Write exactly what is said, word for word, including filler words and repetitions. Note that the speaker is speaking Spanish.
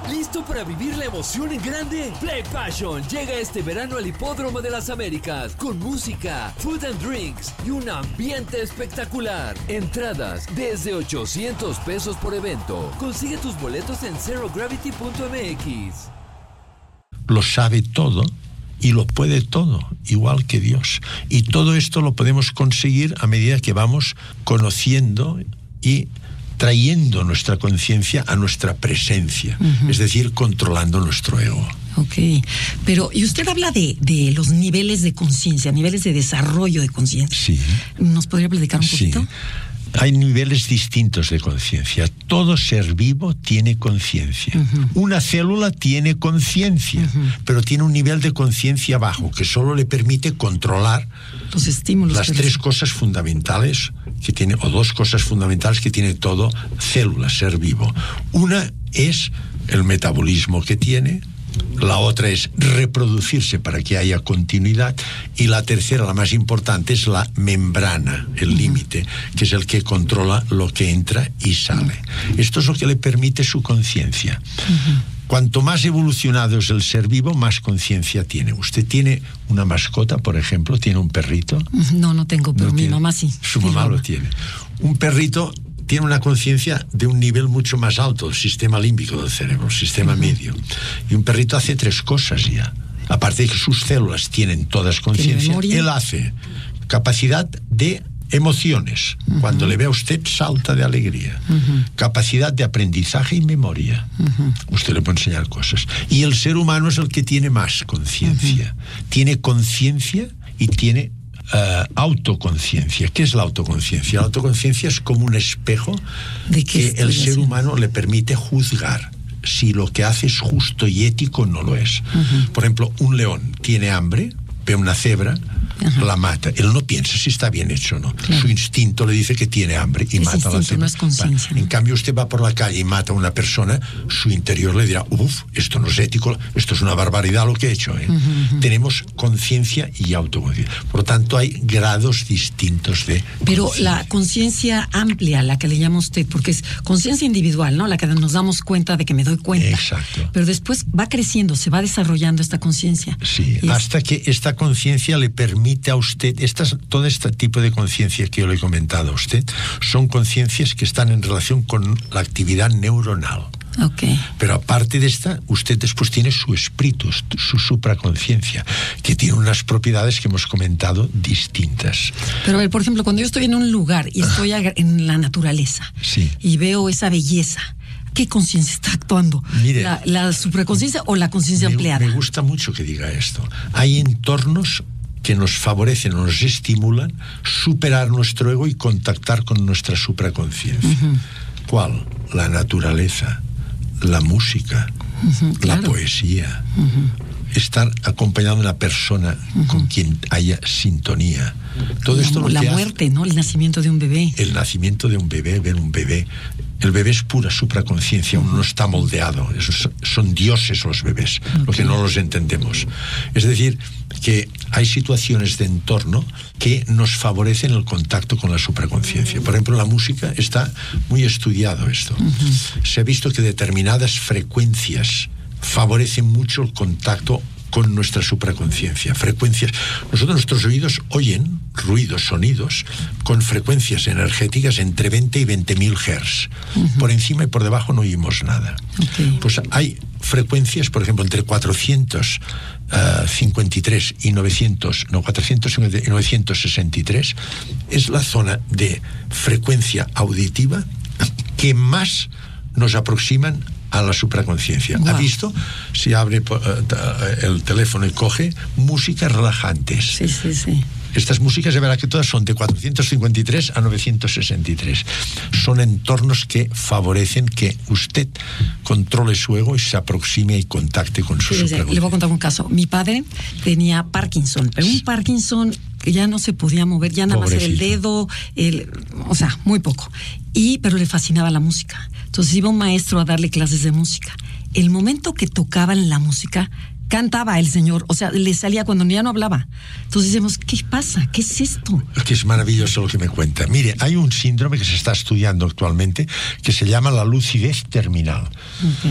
¿Listo para vivir la emoción en grande? Play Passion llega este verano al Hipódromo de las Américas con música, food and drinks y un ambiente espectacular. Entradas desde ochocientos pesos por evento. Consigue tus boletos en zero gravity punto m x. Lo sabe todo y lo puede todo, igual que Dios. Y todo esto lo podemos conseguir a medida que vamos conociendo y trayendo nuestra conciencia a nuestra presencia, uh-huh. es decir, controlando nuestro ego. Ok, pero y usted habla de, de los niveles de conciencia, niveles de desarrollo de conciencia. Sí. ¿Nos podría platicar un poquito? Sí. Hay niveles distintos de conciencia. Todo ser vivo tiene conciencia. Uh-huh. Una célula tiene conciencia, uh-huh. pero tiene un nivel de conciencia bajo que solo le permite controlar los estímulos. Las tres cosas fundamentales que tiene, o dos cosas fundamentales que tiene todo célula, ser vivo. Una es el metabolismo que tiene. La otra es reproducirse para que haya continuidad, y la tercera, la más importante, es la membrana, el límite, que es el que controla lo que entra y sale. Esto es lo que le permite su conciencia. Uh-huh. Cuanto más evolucionado es el ser vivo, más conciencia tiene. ¿Usted tiene una mascota, por ejemplo? ¿Tiene un perrito? No, no tengo, pero ¿No mi tiene? mamá sí. Su mamá lo tiene. Un perrito tiene una conciencia de un nivel mucho más alto, el sistema límbico del cerebro, el sistema uh-huh. medio. Y un perrito hace tres cosas ya. Aparte de que sus células tienen todas conciencia, él hace capacidad de emociones. Uh-huh. Cuando le ve a usted, salta de alegría. Uh-huh. Capacidad de aprendizaje y memoria. Uh-huh. Usted le puede enseñar cosas. Y el ser humano es el que tiene más conciencia. Uh-huh. Tiene conciencia y tiene Uh, autoconciencia. ¿Qué es la autoconciencia? La autoconciencia es como un espejo que el ser haciendo? humano le permite juzgar si lo que hace es justo y ético o no lo es. Uh-huh. Por ejemplo, un león tiene hambre, ve una cebra, uh-huh. la mata. Él no piensa si está bien hecho o no. Claro. Su instinto le dice que tiene hambre y es mata a la cebra. No es conciencia, ¿no? En cambio, usted va por la calle y mata a una persona, su interior le dirá, uff, esto no es ético, esto es una barbaridad lo que he hecho. ¿eh? Uh-huh, uh-huh. Tenemos conciencia y autoconciencia. Por lo tanto, hay grados distintos de Pero conciencia. La conciencia amplia, la que le llama usted, porque es conciencia individual, ¿no? La que nos damos cuenta de que me doy cuenta. Exacto. Pero después va creciendo, se va desarrollando esta conciencia. Sí, y hasta es... que esta conciencia le permite a usted, estas, todo este tipo de conciencia que yo le he comentado a usted, son conciencias que están en relación con la actividad neuronal. Okay. Pero aparte de esta, usted después tiene su espíritu, su supraconciencia, que tiene unas propiedades que hemos comentado distintas. Pero a ver, por ejemplo, cuando yo estoy en un lugar y estoy en la naturaleza, sí. y veo esa belleza, ¿qué conciencia está actuando? Mire, ¿La, la supraconciencia o la conciencia me, ampliada? Me gusta mucho que diga esto. Hay entornos que nos favorecen, nos estimulan superar nuestro ego y contactar con nuestra supraconciencia. Uh-huh. ¿Cuál? La naturaleza, la música, uh-huh, claro. la poesía, uh-huh. estar acompañado de una persona uh-huh. con quien haya sintonía. Todo la, esto lo la que muerte, hace, ¿no? El nacimiento de un bebé. El nacimiento de un bebé, ver un bebé. El bebé es pura supraconciencia, uno no está moldeado. Esos son dioses los bebés, okay. lo que no los entendemos. Es decir, que hay situaciones de entorno que nos favorecen el contacto con la supraconciencia. Por ejemplo, la música está muy estudiado esto. Uh-huh. Se ha visto que determinadas frecuencias favorecen mucho el contacto con nuestra supraconciencia. Frecuencias. Nosotros, nuestros oídos oyen ruidos, sonidos, con frecuencias energéticas entre veinte y veinte mil hertz. Uh-huh. Por encima y por debajo no oímos nada. Okay. Pues hay frecuencias, por ejemplo, entre cuatrocientos cincuenta y tres y novecientos, no, cuatrocientos cincuenta y novecientos sesenta y tres, es la zona de frecuencia auditiva que más nos aproximan a la supraconciencia. Wow. ¿Ha visto? Si abre uh, el teléfono y coge músicas relajantes. Sí, sí, sí. Estas músicas, de verdad que todas son de cuatrocientos cincuenta y tres a novecientos sesenta y tres. Son entornos que favorecen que usted controle su ego y se aproxime y contacte con su sí, supraconciencia. Le voy a contar un caso. Mi padre tenía Parkinson, pero un Parkinson que ya no se podía mover, ya nada Pobrecito. más era el dedo, el, o sea, muy poco. Y, pero le fascinaba la música. Entonces iba un maestro a darle clases de música. El momento que tocaban la música, cantaba el señor, o sea, le salía cuando ya no hablaba. Entonces decimos, ¿qué pasa? ¿Qué es esto? Es que es maravilloso lo que me cuenta. Mire, hay un síndrome que se está estudiando actualmente que se llama la lucidez terminal. Okay.